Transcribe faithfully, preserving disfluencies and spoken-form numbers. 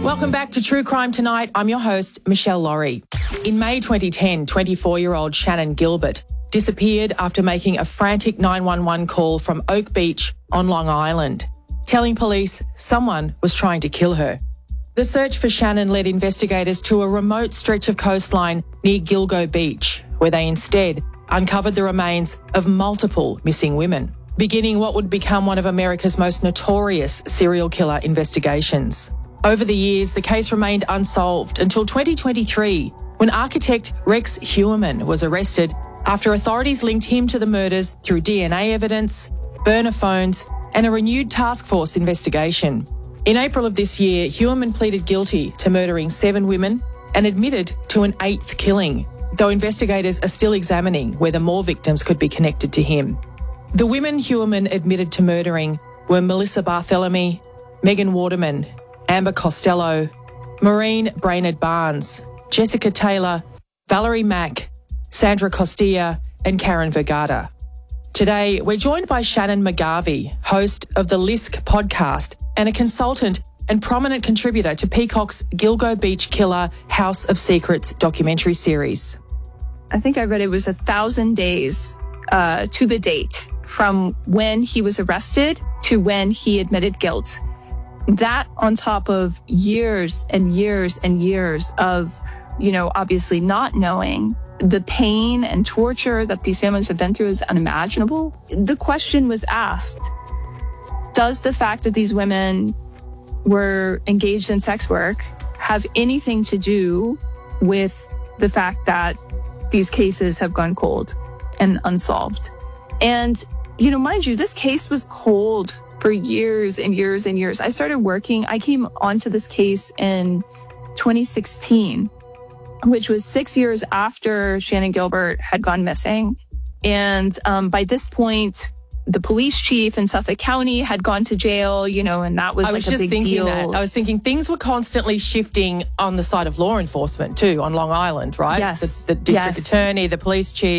Welcome back to True Crime Tonight. I'm your host, Michelle Laurie. In May twenty ten, twenty-four-year-old Shannon Gilbert disappeared after making a frantic nine one one call from Oak Beach on Long Island, telling police someone was trying to kill her. The search for Shannon led investigators to a remote stretch of coastline near Gilgo Beach, where they instead uncovered the remains of multiple missing women, beginning what would become one of America's most notorious serial killer investigations. Over the years, the case remained unsolved until twenty twenty-three, when architect Rex Heuermann was arrested after authorities linked him to the murders through D N A evidence, burner phones, and a renewed task force investigation. In April of this year, Heuermann pleaded guilty to murdering seven women and admitted to an eighth killing, though investigators are still examining whether more victims could be connected to him. The women Heuermann admitted to murdering were Melissa Barthelemy, Megan Waterman, Amber Costello, Maureen Brainerd Barnes, Jessica Taylor, Valerie Mack, Sandra Costilla, and Karen Vergata. Today, we're joined by Shannon McGarvey, host of the L I S K podcast and a consultant and prominent contributor to Peacock's Gilgo Beach Killer House of Secrets documentary series. I think I read it was a thousand days uh, to the date from when he was arrested to when he admitted guilt. That on top of years and years and years of, you know, obviously not knowing, the pain and torture that these families have been through is unimaginable. The question was asked, does the fact that these women were engaged in sex work have anything to do with the fact that these cases have gone cold and unsolved? And, you know, mind you, this case was cold for years and years and years. I started working, I came onto this case in twenty sixteen, which was six years after Shannon Gilbert had gone missing. And um, by this point, the police chief in Suffolk County had gone to jail, you know, and that was I like was a just big thinking deal. that. I was thinking things were constantly shifting on the side of law enforcement too, on Long Island, right? Yes. The, the district yes. attorney, the police chief.